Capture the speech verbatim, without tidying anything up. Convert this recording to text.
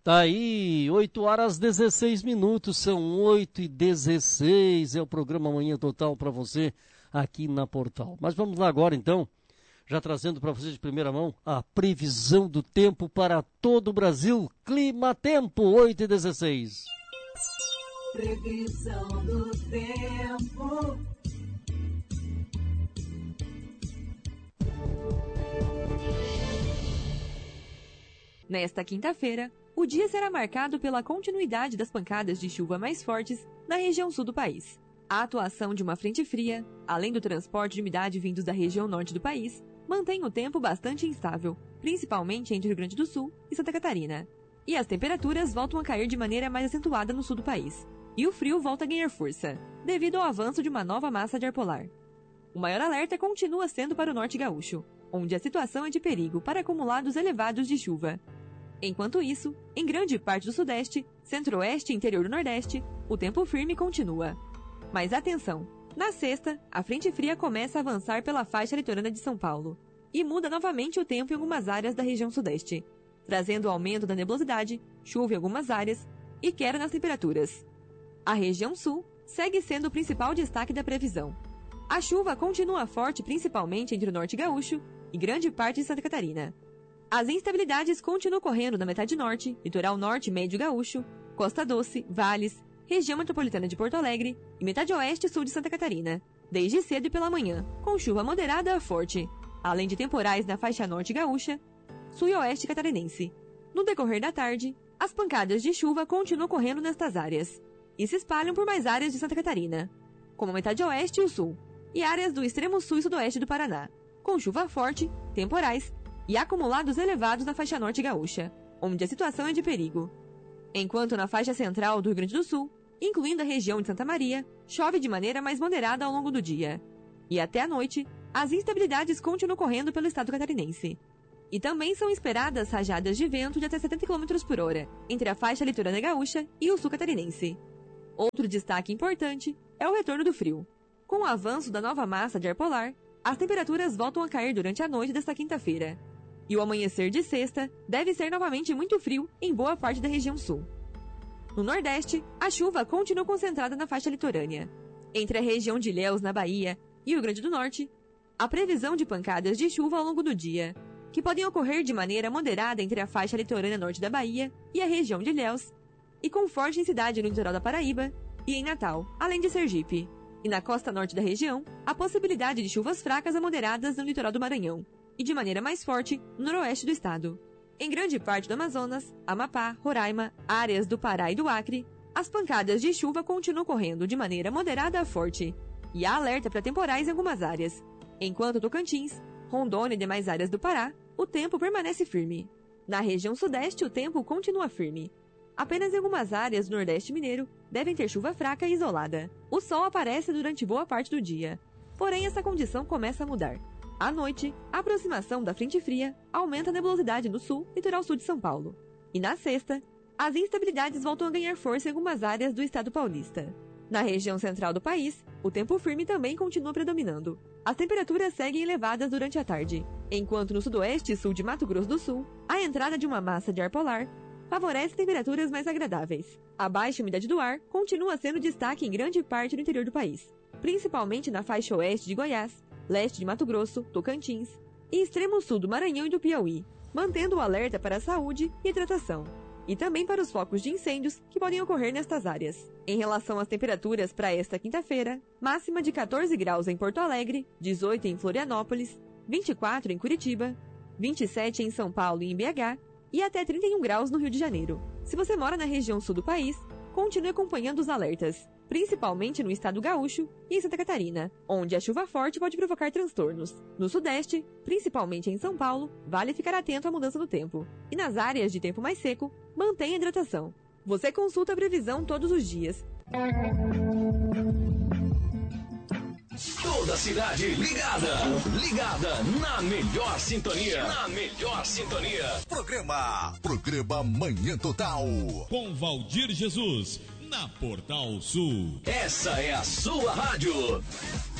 Tá aí, oito horas dezesseis minutos, são oito e dezesseis, é o programa Manhã Total para você aqui na Portal. Mas vamos lá agora então, já trazendo para você de primeira mão a previsão do tempo para todo o Brasil. Clima Tempo, oito e dezesseis. Previsão do tempo. Nesta quinta-feira, o dia será marcado pela continuidade das pancadas de chuva mais fortes na região sul do país. A atuação de uma frente fria, além do transporte de umidade vindos da região norte do país, mantém o tempo bastante instável, principalmente entre o Rio Grande do Sul e Santa Catarina. E as temperaturas voltam a cair de maneira mais acentuada no sul do país. E o frio volta a ganhar força, devido ao avanço de uma nova massa de ar polar. O maior alerta continua sendo para o norte gaúcho, onde a situação é de perigo para acumulados elevados de chuva. Enquanto isso, em grande parte do sudeste, centro-oeste e interior do nordeste, o tempo firme continua. Mas atenção! Na sexta, a frente fria começa a avançar pela faixa litorânea de São Paulo e muda novamente o tempo em algumas áreas da região sudeste, trazendo aumento da nebulosidade, chuva em algumas áreas e queda nas temperaturas. A região sul segue sendo o principal destaque da previsão. A chuva continua forte principalmente entre o norte gaúcho e grande parte de Santa Catarina. As instabilidades continuam ocorrendo na metade norte, litoral norte e médio gaúcho, Costa Doce, Vales, região metropolitana de Porto Alegre e metade oeste e sul de Santa Catarina, desde cedo e pela manhã, com chuva moderada a forte, além de temporais na faixa norte gaúcha, sul e oeste catarinense. No decorrer da tarde, as pancadas de chuva continuam ocorrendo nestas áreas e se espalham por mais áreas de Santa Catarina, como a metade oeste e o sul, e áreas do extremo sul e sudoeste do Paraná, com chuva forte, temporais e acumulados elevados na faixa norte gaúcha, onde a situação é de perigo. Enquanto na faixa central do Rio Grande do Sul, incluindo a região de Santa Maria, chove de maneira mais moderada ao longo do dia. E até a noite, as instabilidades continuam ocorrendo pelo estado catarinense. E também são esperadas rajadas de vento de até setenta quilômetros por hora, entre a faixa litorânea gaúcha e o sul catarinense. Outro destaque importante é o retorno do frio. Com o avanço da nova massa de ar polar, as temperaturas voltam a cair durante a noite desta quinta-feira. E o amanhecer de sexta deve ser novamente muito frio em boa parte da região sul. No Nordeste, a chuva continua concentrada na faixa litorânea. Entre a região de Ilhéus, na Bahia, e o Rio Grande do Norte, a previsão de pancadas de chuva ao longo do dia, que podem ocorrer de maneira moderada entre a faixa litorânea norte da Bahia e a região de Ilhéus, e com forte intensidade no litoral da Paraíba e em Natal, além de Sergipe. E na costa norte da região, a possibilidade de chuvas fracas a moderadas no litoral do Maranhão, e de maneira mais forte no noroeste do estado. Em grande parte do Amazonas, Amapá, Roraima, áreas do Pará e do Acre, as pancadas de chuva continuam ocorrendo de maneira moderada a forte, e há alerta para temporais em algumas áreas. Enquanto Tocantins, Rondônia e demais áreas do Pará, o tempo permanece firme. Na região sudeste, o tempo continua firme. Apenas em algumas áreas do Nordeste mineiro devem ter chuva fraca e isolada. O sol aparece durante boa parte do dia, porém essa condição começa a mudar. À noite, a aproximação da frente fria aumenta a nebulosidade no sul e litoral sul de São Paulo. E na sexta, as instabilidades voltam a ganhar força em algumas áreas do estado paulista. Na região central do país, o tempo firme também continua predominando. As temperaturas seguem elevadas durante a tarde, enquanto no sudoeste e sul de Mato Grosso do Sul, a entrada de uma massa de ar polar favorece temperaturas mais agradáveis. A baixa umidade do ar continua sendo destaque em grande parte do interior do país, principalmente na faixa oeste de Goiás, leste de Mato Grosso, Tocantins e extremo sul do Maranhão e do Piauí, mantendo o alerta para a saúde e hidratação, e também para os focos de incêndios que podem ocorrer nestas áreas. Em relação às temperaturas para esta quinta-feira, máxima de quatorze graus em Porto Alegre, dezoito em Florianópolis, vinte e quatro em Curitiba, vinte e sete em São Paulo e em B H e até trinta e um graus no Rio de Janeiro. Se você mora na região sul do país, continue acompanhando os alertas, principalmente no estado gaúcho e em Santa Catarina, onde a chuva forte pode provocar transtornos. No sudeste, principalmente em São Paulo, vale ficar atento à mudança do tempo. E nas áreas de tempo mais seco, mantenha a hidratação. Você consulta a previsão todos os dias. Toda a cidade ligada, ligada na melhor sintonia, na melhor sintonia. Programa, programa Manhã Total. Com Valdir Jesus, na Portal Sul. Essa é a sua rádio.